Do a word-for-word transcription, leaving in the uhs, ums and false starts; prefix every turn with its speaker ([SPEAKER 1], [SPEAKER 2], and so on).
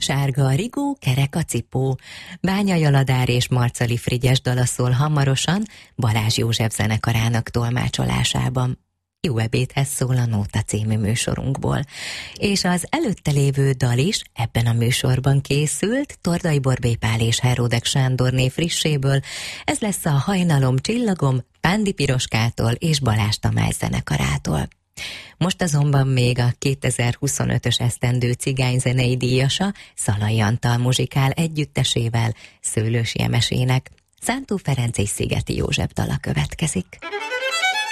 [SPEAKER 1] Narancsárga a rigó, kerek a cipó. Bányai Aladár és Marcali Frigyes dala szól hamarosan Balázs József zenekarának tolmácsolásában. Jó ebédhez szól a Nóta című műsorunkból. És az előtte lévő dal is ebben a műsorban készült, Tordai Borbély Pál és Heródek Sándorné frisséből. Ez lesz a Hajnalom csillagom Pándi Piroskától és Balázs Tamás zenekarától. Most azonban még a kétezer-huszonötös esztendő cigányzenei díjasa Szalai Antal muzsikál együttesével Szőlősi Emesének. Szántó Ferenc és Szigeti József dala következik.